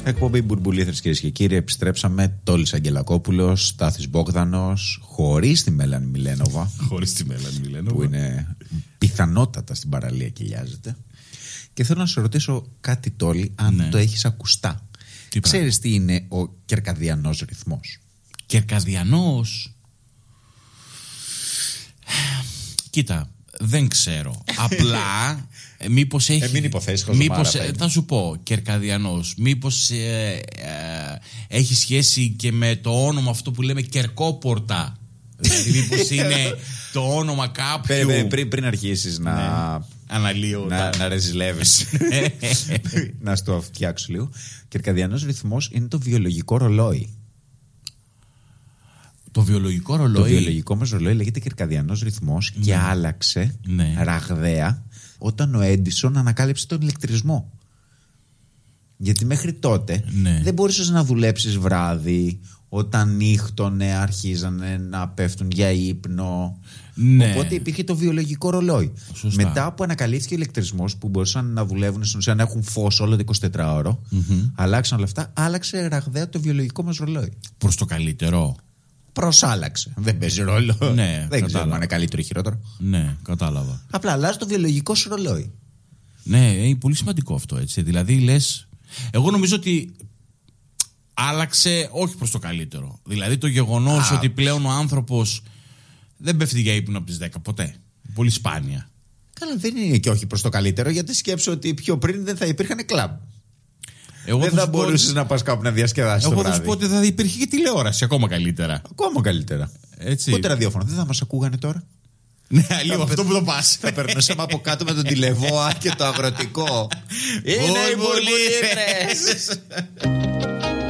Εκπομπή Μπουρμπουλήθρες, κυρίες και κύριοι. Επιστρέψαμε. Τόλης Αγγελακόπουλος, Στάθης Μπόγδανος, χωρίς τη Μέλανη Μιλένοβα. Χωρίς τη Μέλανη Μιλένοβα. Που είναι πιθανότατα στην παραλία και λιάζεται. Και θέλω να σε ρωτήσω κάτι, Τόλη, αν το έχεις ακουστά. Ξέρεις τι είναι ο κερκαδιανός ρυθμός? Κερκαδιανός. Κοίτα, δεν ξέρω. Απλά μήπως έχει. Μην υποθέσεις, θα σου πω, κερκαδιανός. Μήπως έχει σχέση και με το όνομα αυτό που λέμε Κερκόπορτα. Δηλαδή, μήπως είναι το όνομα κάποιου. Πριν αρχίσεις να αναλύω. Να ρεζιλεύεις. Να στο φτιάξω λίγο. Κερκαδιανός ρυθμός είναι το βιολογικό ρολόι. Το βιολογικό ρολόι. Το βιολογικό μας ρολόι λέγεται κερκαδιανός ρυθμός και άλλαξε ραγδαία όταν ο Έντισον ανακάλυψε τον ηλεκτρισμό. Γιατί μέχρι τότε δεν μπορούσες να δουλέψεις βράδυ, όταν νύχτωνε αρχίζανε να πέφτουν για ύπνο. Οπότε υπήρχε το βιολογικό ρολόι. Σωστά. Μετά που ανακαλύφθηκε ο ηλεκτρισμός, που μπορούσαν να δουλεύουν στην ουσία να έχουν φως όλο το 24ωρο, αλλάξαν όλα αυτά, άλλαξε ραγδαία το βιολογικό μας ρολόι. Προς το καλύτερο. Προσάλλαξε. Δεν παίζει ρόλο. Δεν ξέρω αν είναι καλύτερο ή χειρότερο. Ναι, κατάλαβα. Απλά αλλάζει το βιολογικό σου ρολόι. Ναι, είναι πολύ σημαντικό αυτό, έτσι. Δηλαδή λες. Εγώ νομίζω ότι άλλαξε όχι προς το καλύτερο. Δηλαδή το γεγονός ότι πλέον ο άνθρωπος δεν πέφτει για ύπνο από τις 10 ποτέ. Πολύ σπάνια. Καλά, δεν είναι και όχι προς το καλύτερο, γιατί σκέψω ότι πιο πριν δεν θα υπήρχαν κλαμπ. Δεν θα μπορούσες να πας κάπου να διασκεδάσεις το βράδυ. Εγώ θα σου πω ότι θα υπήρχε και τηλεόραση ακόμα καλύτερα. Ακόμα καλύτερα. Έτσι. Πότε ραδιόφωνο, δεν θα μας ακούγανε τώρα? Ναι, λίγο αυτό που το πας. Θα περνούσαμε από κάτω με τον τηλεβόα και το αγροτικό. Είναι οι Μπουρμπουλήθρες.